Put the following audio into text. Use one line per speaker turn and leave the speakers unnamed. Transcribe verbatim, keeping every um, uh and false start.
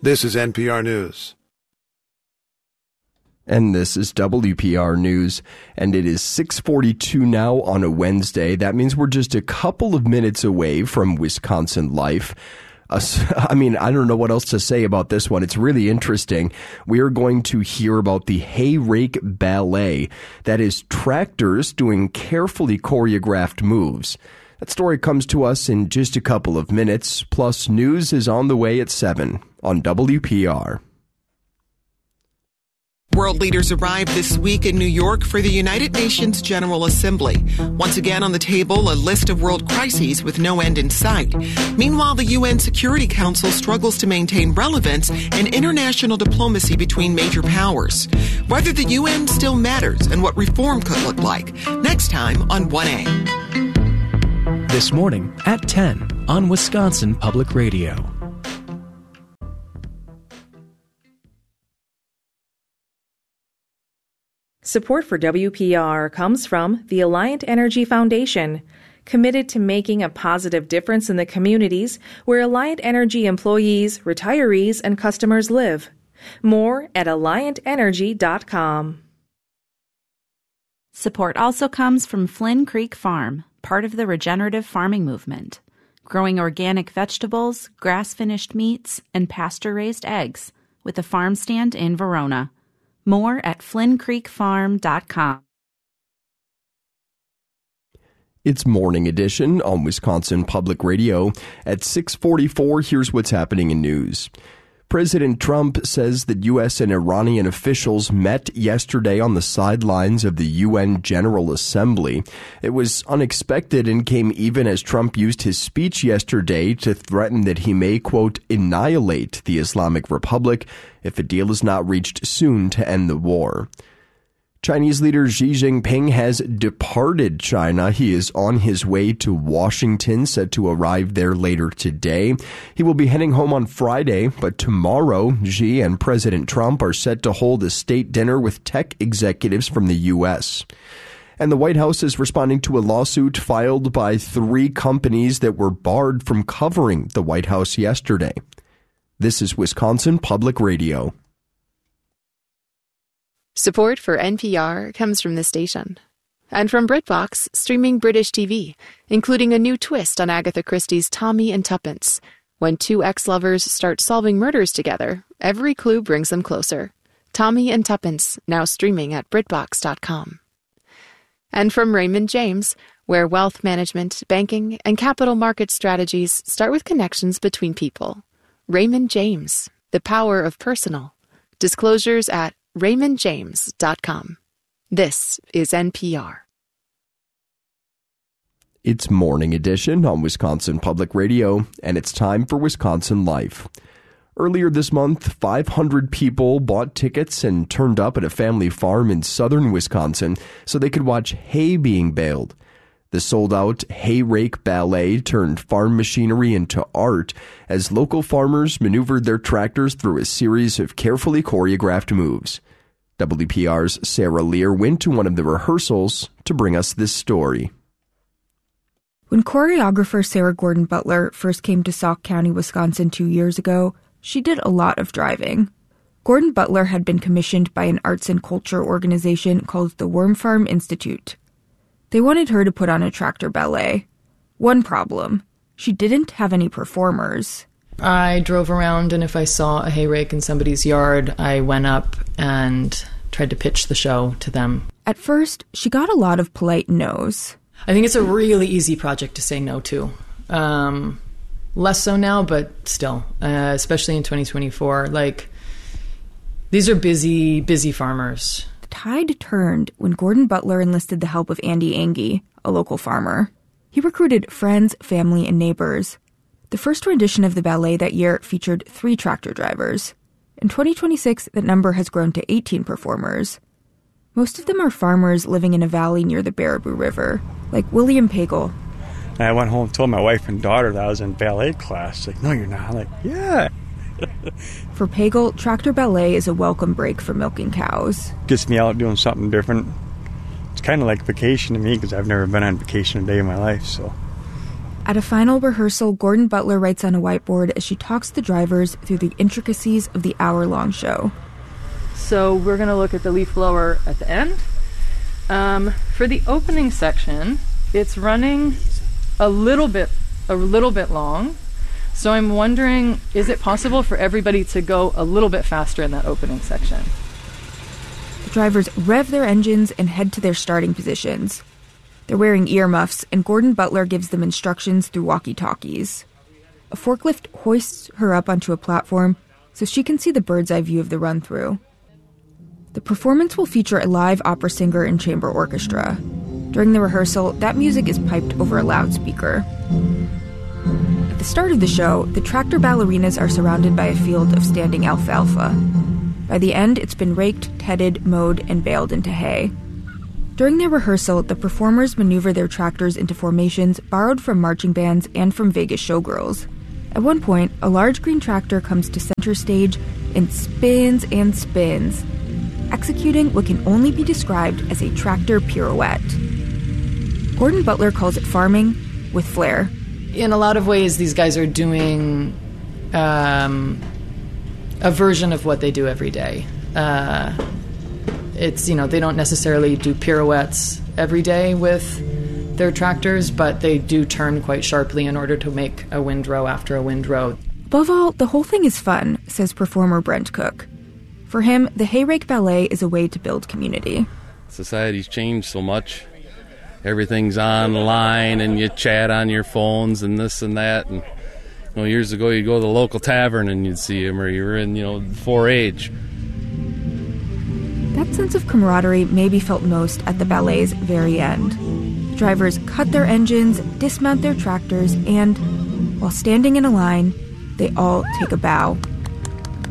This is N P R News.
And this is W P R News, and it is six forty-two now on a Wednesday. That means we're just a couple of minutes away from Wisconsin Life. Uh, I mean, I don't know what else to say about this one. It's really interesting. We are going to hear about the Hay Rake Ballet. That is tractors doing carefully choreographed moves. That story comes to us in just a couple of minutes, plus news is on the way at seven on W P R.
World leaders arrived this week in New York for the United Nations General Assembly. Once again on the table, a list of world crises with no end in sight. Meanwhile, the U N Security Council struggles to maintain relevance and international diplomacy between major powers. Whether the U N still matters and what reform could look like. Next time on one A.
This morning at ten on Wisconsin Public Radio.
Support for W P R comes from the Alliant Energy Foundation, committed to making a positive difference in the communities where Alliant Energy employees, retirees, and customers live. More at alliant energy dot com.
Support also comes from Flynn Creek Farm, part of the regenerative farming movement, growing organic vegetables, grass-finished meats, and pasture-raised eggs with a farm stand in Verona. More at flynn creek farm dot com.
It's Morning Edition on Wisconsin Public Radio. At six forty-four, here's what's happening in news. President Trump says that U S and Iranian officials met yesterday on the sidelines of the U N General Assembly. It was unexpected and came even as Trump used his speech yesterday to threaten that he may, quote, annihilate the Islamic Republic if a deal is not reached soon to end the war. Chinese leader Xi Jinping has departed China. He is on his way to Washington, set to arrive there later today. He will be heading home on Friday, but tomorrow, Xi and President Trump are set to hold a state dinner with tech executives from the U S. And the White House is responding to a lawsuit filed by three companies that were barred from covering the White House yesterday. This is Wisconsin Public Radio.
Support for N P R comes from this station. And from BritBox, streaming British T V, including a new twist on Agatha Christie's Tommy and Tuppence. When two ex-lovers start solving murders together, every clue brings them closer. Tommy and Tuppence, now streaming at brit box dot com. And from Raymond James, where wealth management, banking, and capital market strategies start with connections between people. Raymond James, the power of personal. Disclosures at raymond james dot com. This is N P R.
It's Morning Edition on Wisconsin Public Radio, and it's time for Wisconsin Life. Earlier this month, five hundred people bought tickets and turned up at a family farm in southern Wisconsin so they could watch hay being baled. The sold-out Hay Rake Ballet turned farm machinery into art as local farmers maneuvered their tractors through a series of carefully choreographed moves. W P R's Sarah Lear went to one of the rehearsals to bring us this story.
When choreographer Sarah Gordon Butler first came to Sauk County, Wisconsin two years ago, she did a lot of driving. Gordon Butler had been commissioned by an arts and culture organization called the Worm Farm Institute. They wanted her to put on a tractor ballet. One problem, she didn't have any performers.
I drove around, and if I saw a hay rake in somebody's yard, I went up and tried to pitch the show to them.
At first, she got a lot of polite no's.
I think it's a really easy project to say no to. Um, less so now, but still, uh, especially in twenty twenty-four. Like, these are busy, busy farmers.
The tide turned when Gordon Butler enlisted the help of Andy Angie, a local farmer. He recruited friends, family, and neighbors. The first rendition of the ballet that year featured three tractor drivers. In twenty twenty-six, that number has grown to eighteen performers. Most of them are farmers living in a valley near the Baraboo River, like William Pagel.
I went home and told my wife and daughter that I was in ballet class. Like, no, you're not. I'm like, yeah.
For Pagel, tractor ballet is a welcome break from milking cows.
Gets me out doing something different. It's kind of like vacation to me because I've never been on vacation a day in my life, so.
At a final rehearsal, Gordon Butler writes on a whiteboard as she talks the drivers through the intricacies of the hour-long show.
So we're going to look at the leaf blower at the end. Um, for the opening section, it's running a little bit, a little bit long. So I'm wondering, is it possible for everybody to go a little bit faster in that opening section?
The drivers rev their engines and head to their starting positions. They're wearing earmuffs, and Gordon Butler gives them instructions through walkie-talkies. A forklift hoists her up onto a platform so she can see the bird's-eye view of the run-through. The performance will feature a live opera singer and chamber orchestra. During the rehearsal, that music is piped over a loudspeaker. At the start of the show, the tractor ballerinas are surrounded by a field of standing alfalfa. By the end, it's been raked, tedded, mowed, and baled into hay. During their rehearsal, the performers maneuver their tractors into formations borrowed from marching bands and from Vegas showgirls. At one point, a large green tractor comes to center stage and spins and spins, executing what can only be described as a tractor pirouette. Gordon Butler calls it farming with flair.
In a lot of ways, these guys are doing um, a version of what they do every day. Uh, it's, you know, they don't necessarily do pirouettes every day with their tractors, but they do turn quite sharply in order to make a windrow after a windrow.
Above all, the whole thing is fun, says performer Brent Cook. For him, the Hayrake Ballet is a way to build community.
Society's changed so much. Everything's online, and you chat on your phones and this and that. And you know, years ago, you'd go to the local tavern and you'd see them, or you were in, you know, four H.
That sense of camaraderie may be felt most at the ballet's very end. Drivers cut their engines, dismount their tractors, and, while standing in a line, they all take a bow.